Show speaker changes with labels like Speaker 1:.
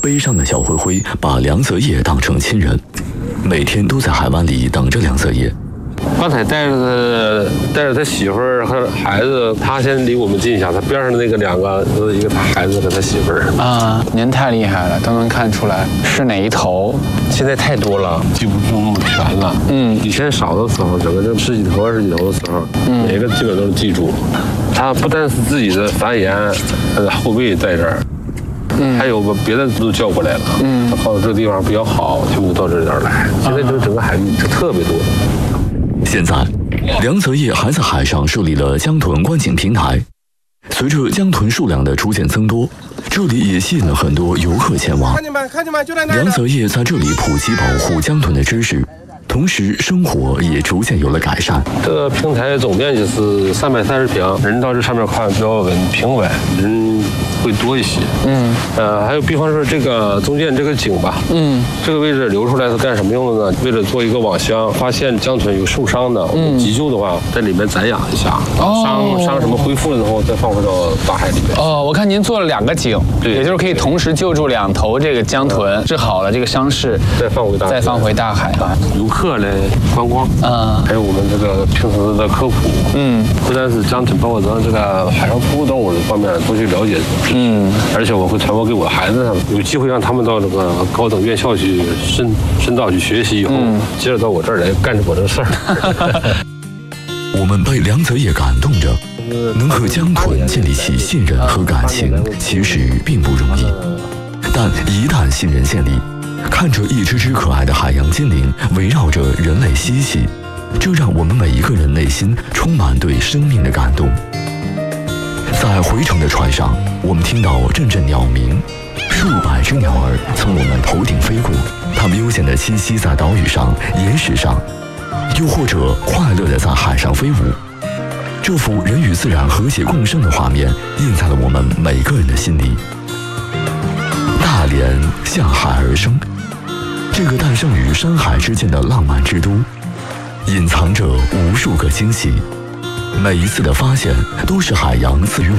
Speaker 1: 悲伤的小灰灰把梁泽业当成亲人，每天都在海湾里等着梁泽业。
Speaker 2: 刚才带着他媳妇儿和孩子，他先离我们近一下，他边上的那个两个，一个他孩子跟他媳妇儿
Speaker 3: 啊，您太厉害了，都能看出来是哪一头。
Speaker 2: 现在太多了，记不住那么全了。以前少的时候，整个这十几头、20几头的时候，每个基本都是记住。他不但是自己的繁衍，他的后辈在这儿。还有个别的都叫过来了，他告诉这个地方比较好，全部到这儿来。现在这整个海域特别多。
Speaker 1: 现在，梁泽业还在海上设立了江豚观景平台。随着江豚数量的逐渐增多，这里也吸引了很多游客前往。
Speaker 4: 看见吗？就在那儿。
Speaker 1: 梁泽业在这里普及保护江豚的知识，同时生活也逐渐有了改善。
Speaker 2: 这个平台总面积是330平，人到这上面看比较平稳，人会多一些。还有比方说这个中间这个井吧，这个位置留出来是干什么用的呢？为了做一个网箱，发现江豚有受伤的，我们急救的话，在里面暂养一下，伤什么恢复了之后再放回到大海里面。
Speaker 3: 我看您做了2个井，对，也就是可以同时救助2头这个江豚，治好了这个伤势，
Speaker 2: 再放回大海
Speaker 3: 啊。
Speaker 2: 游客来观光，还有我们这个平时的科普，不但是江豚，包括咱这个海上哺乳动物这方面都去了解。而且我会传播给我的孩子，有机会让他们到这个高等院校去深造去学习以后，接着到我这儿来干我这个事儿。
Speaker 1: 我们被梁泽业感动着，能和江豚建立起信任和感情，其实并不容易。但一旦信任建立，看着一只只可爱的海洋精灵围绕着人类嬉戏，这让我们每一个人内心充满对生命的感动。在回程的船上，我们听到阵阵鸟鸣，数百只鸟儿从我们头顶飞过，它们悠闲地栖息在岛屿上、岩石上，又或者快乐地在海上飞舞。这幅人与自然和谐共生的画面印在了我们每个人的心里。大连向海而生，这个诞生于山海之间的浪漫之都，隐藏着无数个惊喜。每一次的发现，都是海洋赐予